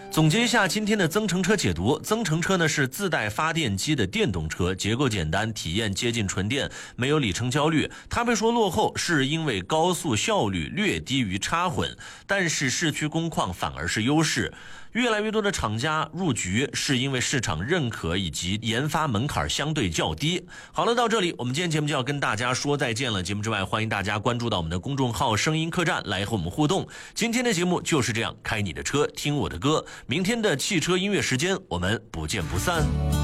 总结一下今天的增程车解读，增程车呢是自带发电机的电动车，结构简单，体验接近纯电，没有里程焦虑。它被说落后是因为高速效率略低于插混，但是市区工况反而是优势。越来越多的厂家入局是因为市场认可以及研发门槛相对较低。好了，到这里我们今天节目就要跟大家说再见了。节目之外，欢迎大家关注到我们的公众号声音客栈来和我们互动。今天的节目就是这样，开你的车听我的歌，明天的汽车音乐时间我们不见不散。